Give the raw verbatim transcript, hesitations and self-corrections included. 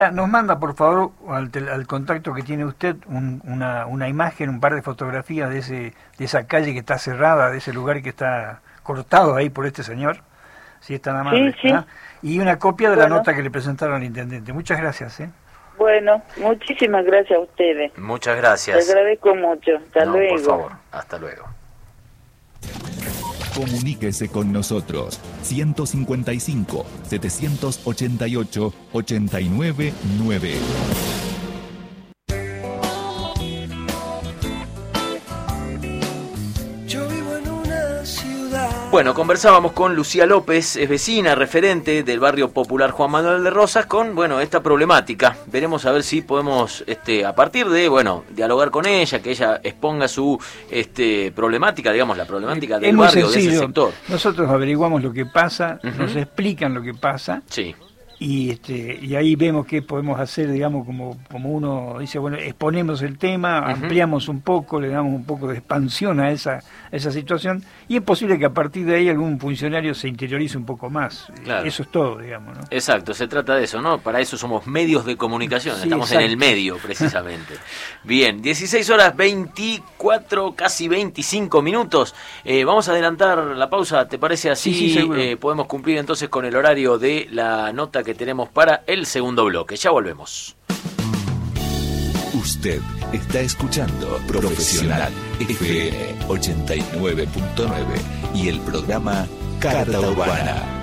Nos manda, por favor, al, al contacto que tiene usted, un, una, una imagen, un par de fotografías de ese de esa calle que está cerrada, de ese lugar que está cortado ahí por este señor, si es tan amable. Sí, sí. ¿Ah? Y una copia de Bueno. la nota que le presentaron al intendente. Muchas gracias. ¿eh? Bueno, muchísimas gracias a ustedes. Muchas gracias. Les agradezco mucho. Hasta no, luego. por favor, hasta luego. Comuníquese con nosotros ciento cincuenta y cinco, setecientos ochenta y ocho, ochenta y nueve nueve. Bueno, conversábamos con Lucía López, es vecina, referente del barrio popular Juan Manuel de Rosas, con, bueno, esta problemática. Veremos a ver si podemos, este, a partir de, bueno, dialogar con ella, que ella exponga su este, problemática, digamos, la problemática del barrio, de ese sector. Nosotros averiguamos lo que pasa, Uh-huh. nos explican lo que pasa. Sí. Y este y ahí vemos qué podemos hacer, digamos, como como uno dice, bueno, exponemos el tema, uh-huh. ampliamos un poco, le damos un poco de expansión a esa a esa situación, y es posible que a partir de ahí algún funcionario se interiorice un poco más. Claro. Eso es todo, digamos, ¿no? Exacto, se trata de eso, ¿no? Para eso somos medios de comunicación, sí, estamos exacto. en el medio, precisamente. Bien, dieciséis horas veinticuatro, casi veinticinco minutos. Eh, vamos a adelantar la pausa, ¿te parece así? Sí, sí, seguro. Eh, podemos cumplir entonces con el horario de la nota que tenemos para el segundo bloque. Ya volvemos. Usted está escuchando Profesional F M ochenta y nueve punto nueve y el programa Carta Urbana.